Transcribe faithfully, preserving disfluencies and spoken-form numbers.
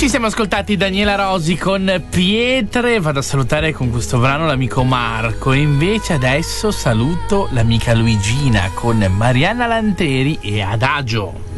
Ci siamo ascoltati Daniela Rosi con Pietre. Vado a salutare con questo brano l'amico Marco. E invece adesso saluto l'amica Luigina con Marianna Lanteri e Adagio.